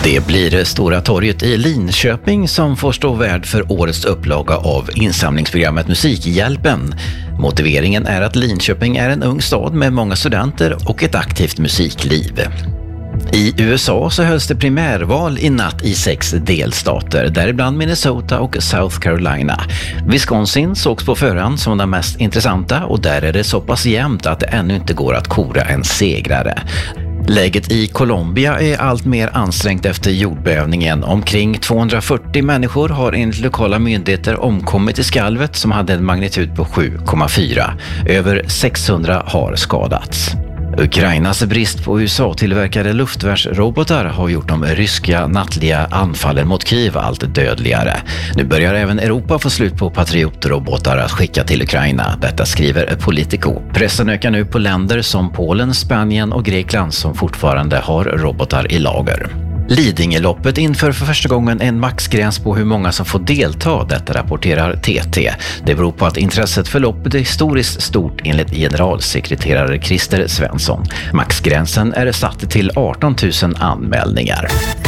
Det blir Stora torget i Linköping som får stå värd för årets upplaga av insamlingsprogrammet Musikhjälpen. Motiveringen är att Linköping är en ung stad med många studenter och ett aktivt musikliv. I USA så hölls det primärval i natt i 6 delstater, däribland Minnesota och South Carolina. Wisconsin sågs på förhand som den mest intressanta och där är det så pass jämnt att det ännu inte går att kora en segrare. Läget i Colombia är allt mer ansträngt efter jordbävningen. Omkring 240 människor har enligt lokala myndigheter omkommit i skalvet som hade en magnitud på 7,4. Över 600 har skadats. Ukrainas brist på USA-tillverkade luftvärnsrobotar har gjort de ryska nattliga anfallen mot Kiev allt dödligare. Nu börjar även Europa få slut på patriotrobotar att skicka till Ukraina. Detta skriver Politico. Pressen ökar nu på länder som Polen, Spanien och Grekland som fortfarande har robotar i lager. Lidingöloppet inför för första gången en maxgräns på hur många som får delta, detta rapporterar TT. Det beror på att intresset för loppet är historiskt stort enligt generalsekreterare Christer Svensson. Maxgränsen är satt till 18 000 anmälningar.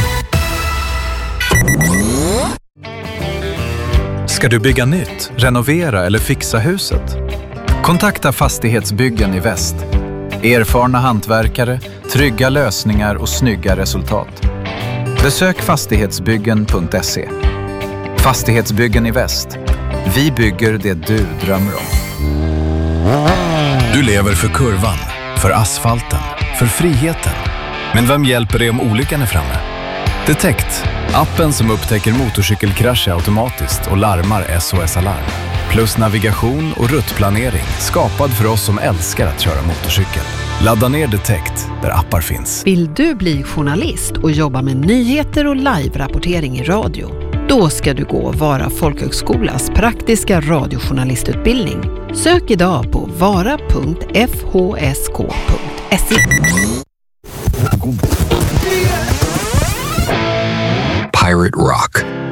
Ska du bygga nytt, renovera eller fixa huset? Kontakta Fastighetsbyggen i Väst. Erfarna hantverkare, trygga lösningar och snygga resultat. Besök fastighetsbyggen.se. Fastighetsbyggen i Väst. Vi bygger det du drömmer om. Du lever för kurvan, för asfalten, för friheten. Men vem hjälper dig om olyckan är framme? Detect, appen som upptäcker motorcykelkrascher automatiskt och larmar SOS-alarm. Plus navigation och ruttplanering skapad för oss som älskar att köra motorcykel. Ladda ner Detect där appar finns. Vill du bli journalist och jobba med nyheter och live-rapportering i radio? Då ska du gå Vara folkhögskolas praktiska radiojournalistutbildning. Sök idag på vara.fhsk.se. Pirate Rock.